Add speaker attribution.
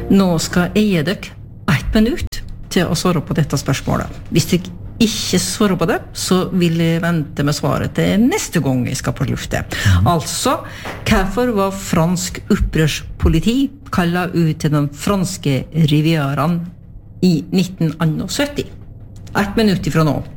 Speaker 1: Nå skal jeg gi dere 1 minutt til å svare på dette spørsmålet. Hvis jeg ikke svarer på det, så vil jeg vente med svaret til neste gang jeg skal på luftet. Altså, hvorfor var fransk opprørspoliti kallet ut til den franske rivieraen i 1971? 1 minutt ifra nå.